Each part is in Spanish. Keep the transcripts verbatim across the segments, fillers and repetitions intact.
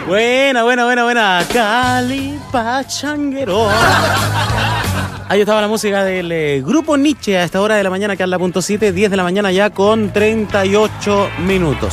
Buena, buena, buena, buena. Cali Pachanguero. Ahí estaba la música del eh, grupo Nietzsche a esta hora de la mañana, que es la punto siete, diez de la mañana ya con treinta y ocho minutos.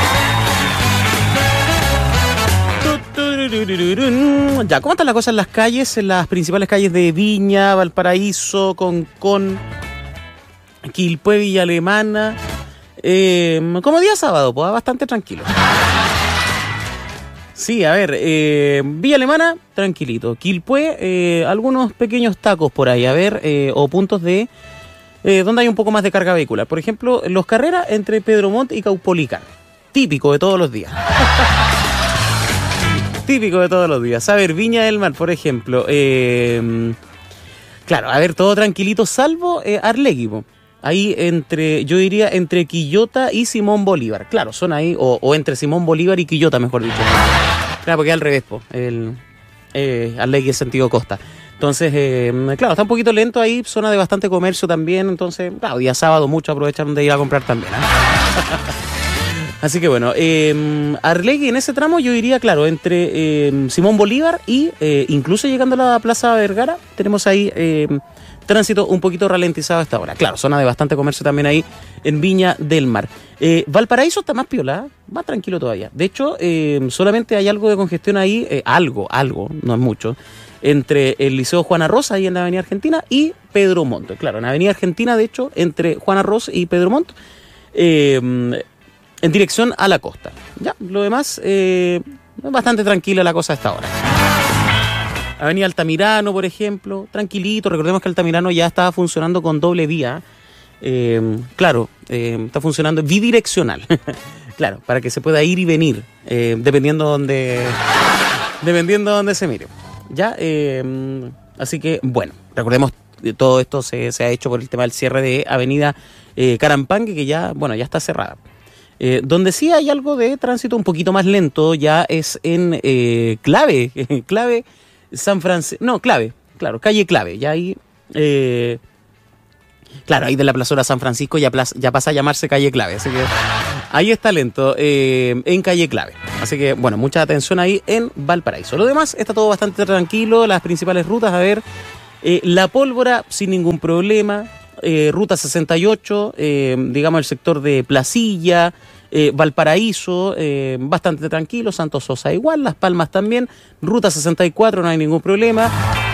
Ya, ¿cómo están las cosas en las calles? En las principales calles de Viña, Valparaíso, Concón, Quilpué, Villa Alemana. Eh, como día sábado, pues bastante tranquilo. Sí, a ver, eh, Villa Alemana, tranquilito. Quilpué, eh, algunos pequeños tacos por ahí, a ver, eh, o puntos de eh, donde hay un poco más de carga vehicular. Por ejemplo, Los Carreras entre Pedro Montt y Caupolicán. Típico de todos los días. Típico de todos los días. A ver, Viña del Mar, por ejemplo. Eh, claro, a ver, todo tranquilito, salvo eh, Arlegui, po. Ahí entre, yo diría, entre Quillota y Simón Bolívar. Claro, son ahí, o, o entre Simón Bolívar y Quillota, mejor dicho. Claro, porque es al revés, po. El, eh, Arlegui es sentido costa. Entonces, eh, claro, está un poquito lento ahí, zona de bastante comercio también. Entonces, claro, día sábado mucho aprovecharon de ir a comprar también, ¿eh? Así que bueno, eh, Arlegui en ese tramo yo diría, claro, entre eh, Simón Bolívar y eh, incluso llegando a la Plaza Vergara, tenemos ahí eh, tránsito un poquito ralentizado a esta hora. Claro, zona de bastante comercio también ahí en Viña del Mar. Eh, Valparaíso está más piola, más tranquilo todavía. De hecho, eh, solamente hay algo de congestión ahí, eh, algo, algo, no es mucho, entre el Liceo Juana Rosa, ahí en la Avenida Argentina, y Pedro Montt. Claro, en la Avenida Argentina, de hecho, entre Juana Rosa y Pedro Montt, eh, en dirección a la costa. Ya, lo demás, eh, bastante tranquila la cosa a esta hora. Avenida Altamirano, por ejemplo, tranquilito. Recordemos que Altamirano ya estaba funcionando con doble vía. Eh, claro, eh, está funcionando bidireccional. Claro, para que se pueda ir y venir, eh, dependiendo donde, dependiendo donde se mire. Ya, eh, así que, bueno, recordemos que todo esto se, se ha hecho por el tema del cierre de Avenida eh, Carampangue, que ya, bueno, ya está cerrada. Eh, donde sí hay algo de tránsito un poquito más lento ya es en eh, Clave, Clave, San Francisco, no, Clave, claro, calle Clave, ya ahí, eh, claro, ahí de la plazoleta San Francisco ya, plaza, ya pasa a llamarse calle Clave, así que ahí está lento, eh, en calle Clave, así que bueno, mucha atención ahí en Valparaíso. Lo demás está todo bastante tranquilo, las principales rutas, a ver, eh, La Pólvora sin ningún problema. Eh, Ruta sesenta y ocho, eh, digamos el sector de Placilla, eh, Valparaíso, eh, bastante tranquilo, Santos Sosa igual, Las Palmas también, Ruta sesenta y cuatro no hay ningún problema,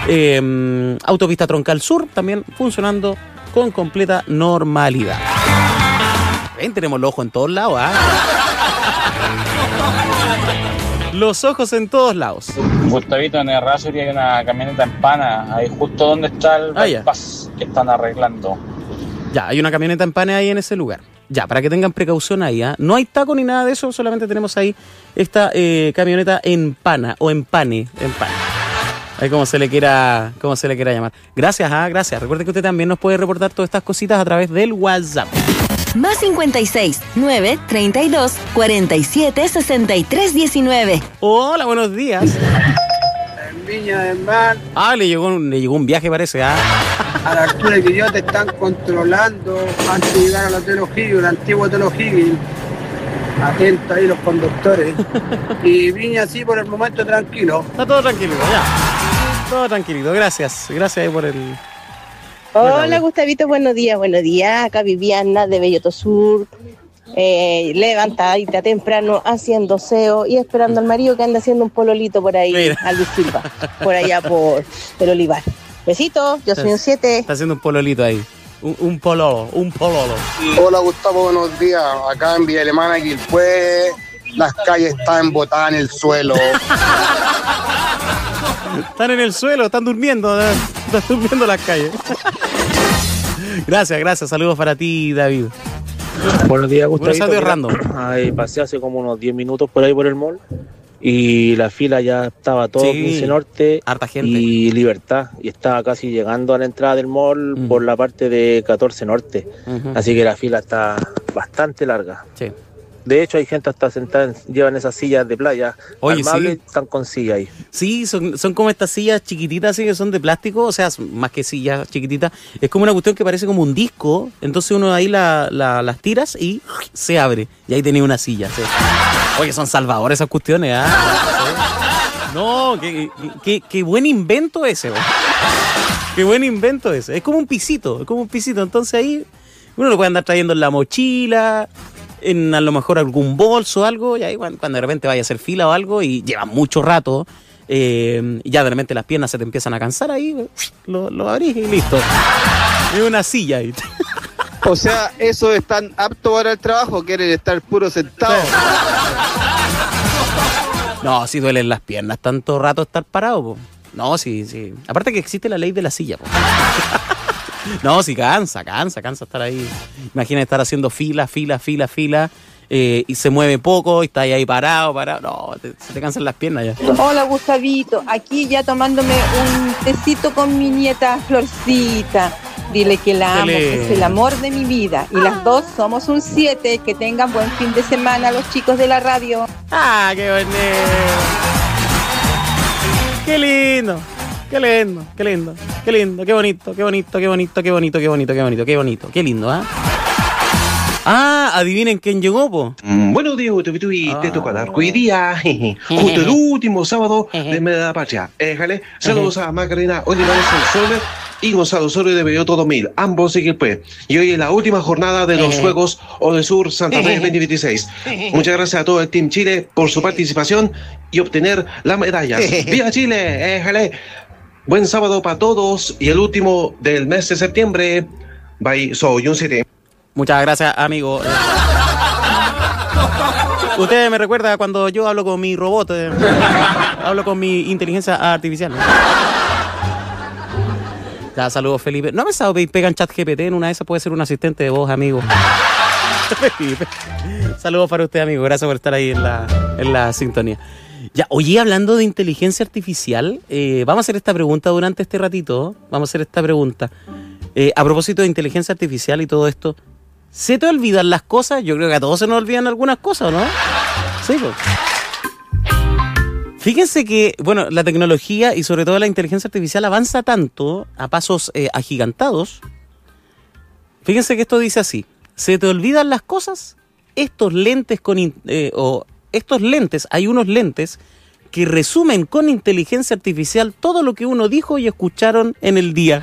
eh, Autopista Troncal Sur también funcionando con completa normalidad. Ven, tenemos los ojos en todos lados, ¿ah? Los ojos en todos lados. Gustavito, en el Errázuriz hay una camioneta en pana, ahí justo donde está el ah, bypass que están arreglando. Ya, hay una camioneta en pana ahí en ese lugar. Ya, para que tengan precaución ahí, ¿eh? No hay taco ni nada de eso, solamente tenemos ahí esta eh, camioneta en pana, o en pane, en pana. Ahí como se le quiera, como se le quiera llamar. Gracias, ah, gracias. Recuerde que usted también nos puede reportar todas estas cositas a través del WhatsApp. Más cincuenta y seis, nueve, treinta y dos, cuarenta y siete, sesenta y tres, diecinueve. Hola, buenos días. En Viña del Mar. Ah, le llegó un, le llegó un viaje, parece, ah. A la altura de Quillota te están controlando antes de llegar al Hotel O'Higgins, el antiguo Hotel O'Higgins. Atento ahí los conductores. Y Viña sí por el momento tranquilo. Está todo tranquilo, ya. Todo tranquilito, gracias. Gracias ahí por el... Hola Gustavito, buenos días, buenos días. Acá Viviana de Belloto Sur, eh, levantadita temprano haciendo aseo y esperando al marido que anda haciendo un pololito por ahí, Mira. Alvis Silva, por allá por el Olivar. Besitos, yo soy un siete. Está haciendo un pololito ahí. Un, un pololo, un pololo. Hola Gustavo, buenos días. Acá en Villa Alemana, Quilpué, las calles están botadas en el suelo. Están en el suelo, están durmiendo, ¿eh? Están durmiendo en las calles. Gracias, gracias. Saludos para ti, David. Buenos días, Gustavo. Buenos días, random. Ay, pasé hace como unos diez minutos por ahí por el mall y la fila ya estaba todo Sí, quince Norte harta gente. y Libertad. Y estaba casi llegando a la entrada del mall Mm. por la parte de catorce Norte. Ujú. Así que la fila está bastante larga. Sí. De hecho, hay gente hasta sentada, en- llevan esas sillas de playa. Oye, armables, sí. están con silla ahí. Sí, son, son como estas sillas chiquititas, así que son de plástico, o sea, más que sillas chiquititas. Es como una cuestión que parece como un disco, entonces uno ahí la, la- las tiras y se abre. Y ahí tenía una silla. Sí. Oye, son salvadores esas cuestiones, ¿ah? ¿Sí? No, qué, qué, qué buen invento ese, güey. Qué buen invento ese. Es como un pisito, es como un pisito. Entonces ahí uno lo puede andar trayendo en la mochila, en a lo mejor algún bolso o algo, y ahí cuando de repente vaya a hacer fila o algo y lleva mucho rato, eh, y ya de repente las piernas se te empiezan a cansar, ahí lo, lo abrís y listo. Es una silla ahí. O sea, eso es tan apto para el trabajo, quieren estar puro sentados. No, si duelen las piernas tanto rato estar parado, po. No, sí, sí. Aparte que existe la ley de la silla, po. No, sí, cansa, cansa, cansa estar ahí. Imagina estar haciendo fila, fila, fila, fila, eh, y se mueve poco, y está ahí, ahí parado, parado. No, te, se te cansan las piernas ya. Hola, Gustavito. Aquí ya tomándome un tecito con mi nieta Florcita. Dile que la amo, que es el amor de mi vida. Y las dos somos un siete. Que tengan buen fin de semana los chicos de la radio. ¡Ah, qué bonito! ¡Qué lindo! ¡Qué lindo! ¡Qué lindo! ¡Qué lindo! ¡Qué bonito! ¡Qué bonito! ¡Qué bonito! ¡Qué bonito! ¡Qué bonito! ¡Qué bonito! ¡Qué bonito! ¡Qué lindo! ¿Ah? ¿eh? Ah, adivinen quién llegó, po. Mm, buenos días, Gustavito, y te toca dar hoy día, justo el último sábado de mes de la patria. Éjale, saludos a Macarena Olivares Soler y Gonzalo Osorio de Belloto dos mil, ambos siguen pues. Y hoy es la última jornada de los Juegos Odesur Santa Fe veinte veintiséis. Muchas gracias a todo el Team Chile por su participación y obtener las medallas. ¡Viva Chile! Éjale. Buen sábado para todos y el último del mes de septiembre. Bye, soy un siete. Muchas gracias, amigo. Usted me recuerda cuando yo hablo con mi robot, eh, hablo con mi inteligencia artificial. Ya, saludos, Felipe. ¿No ha pensado que pegan chat G P T en una de esas? Puede ser un asistente de voz, amigo. Saludos para usted, amigo. Gracias por estar ahí en la, en la sintonía. Ya, oye, hablando de inteligencia artificial, eh, vamos a hacer esta pregunta durante este ratito. Vamos a hacer esta pregunta. Eh, a propósito de inteligencia artificial y todo esto, ¿se te olvidan las cosas? Yo creo que a todos se nos olvidan algunas cosas, ¿no? Sí, pues. Fíjense que, bueno, la tecnología y sobre todo la inteligencia artificial avanza tanto a pasos eh, agigantados. Fíjense que esto dice así: ¿se te olvidan las cosas? Estos lentes con eh, o estos lentes, hay unos lentes que resumen con inteligencia artificial todo lo que uno dijo y escucharon en el día.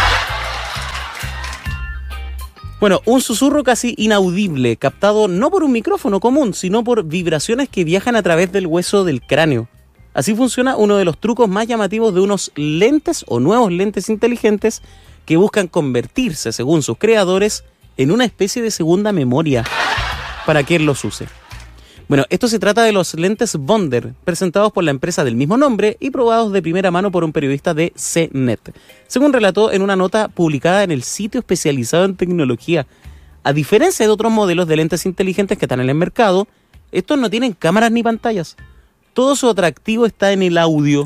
Bueno, un susurro casi inaudible, captado no por un micrófono común, sino por vibraciones que viajan a través del hueso del cráneo. Así funciona uno de los trucos más llamativos de unos lentes o nuevos lentes inteligentes que buscan convertirse, según sus creadores, en una especie de segunda memoria para quien los use. Bueno, esto se trata de los lentes Bonder, presentados por la empresa del mismo nombre y probados de primera mano por un periodista de C net, según relató en una nota publicada en el sitio especializado en tecnología. A diferencia de otros modelos de lentes inteligentes que están en el mercado, estos no tienen cámaras ni pantallas. Todo su atractivo está en el audio.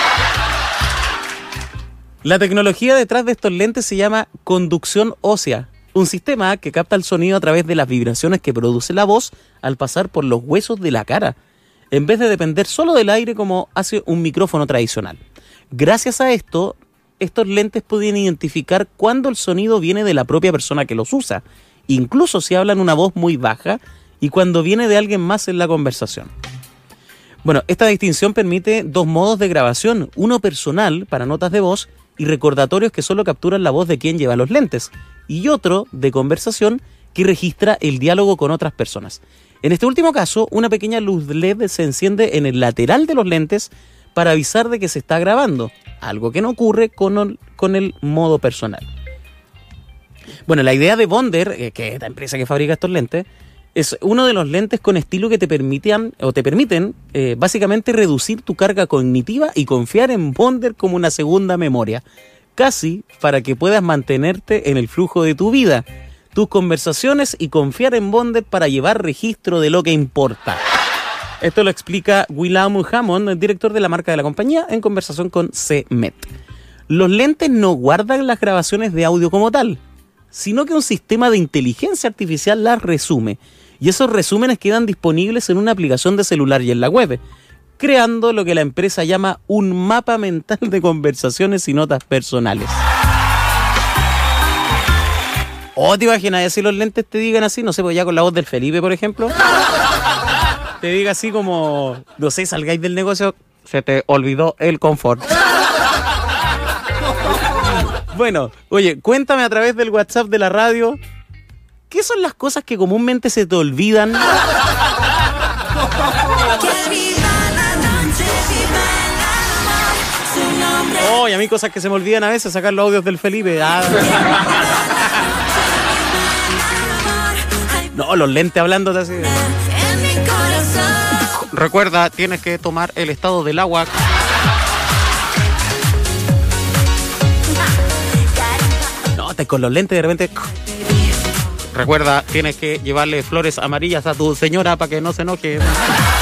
La tecnología detrás de estos lentes se llama conducción ósea, un sistema que capta el sonido a través de las vibraciones que produce la voz al pasar por los huesos de la cara, en vez de depender solo del aire como hace un micrófono tradicional. Gracias a esto, estos lentes pueden identificar cuándo el sonido viene de la propia persona que los usa, incluso si hablan una voz muy baja y cuando viene de alguien más en la conversación. Bueno, esta distinción permite dos modos de grabación, uno personal para notas de voz y recordatorios que solo capturan la voz de quien lleva los lentes, y otro de conversación que registra el diálogo con otras personas. En este último caso, una pequeña luz L E D se enciende en el lateral de los lentes para avisar de que se está grabando, algo que no ocurre con el, con el modo personal. Bueno, la idea de Bonder, eh, que es la empresa que fabrica estos lentes, es uno de los lentes con estilo que te permitan o te permiten eh, básicamente reducir tu carga cognitiva y confiar en Bonder como una segunda memoria, casi para que puedas mantenerte en el flujo de tu vida, tus conversaciones y confiar en Bonder para llevar registro de lo que importa. Esto lo explica William Hammond, el director de la marca de la compañía, en conversación con C net. Los lentes no guardan las grabaciones de audio como tal, sino que un sistema de inteligencia artificial las resume, y esos resúmenes quedan disponibles en una aplicación de celular y en la web, creando lo que la empresa llama un mapa mental de conversaciones y notas personales. ¿O te imaginas si los lentes te digan así? No sé, pues ya con la voz del Felipe, por ejemplo. te diga así como, no sé, salgáis del negocio, se te olvidó el confort. Bueno, oye, cuéntame a través del WhatsApp de la radio, ¿qué son las cosas que comúnmente se te olvidan? Oh, y a mí cosas que se me olvidan a veces, sacar los audios del Felipe. Ah. No, los lentes hablándote así. Recuerda, tienes que tomar el estado del agua. No, te con los lentes de repente. Recuerda, tienes que llevarle flores amarillas a tu señora para que no se enoje.